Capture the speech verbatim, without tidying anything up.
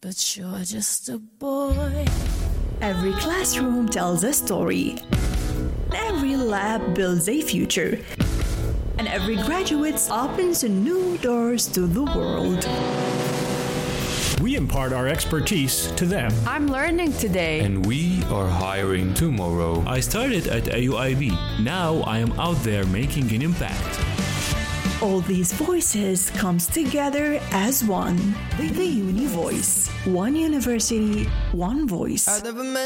but you're just a boy. Every classroom tells a story. Every lab builds a future. And every graduate opens new doors to the world. We impart our expertise to them. I'm learning today. And we are hiring tomorrow. I started at A U I B. Now I am out there making an impact. All these voices comes together as one. The, the Uni Voice. One university, one voice.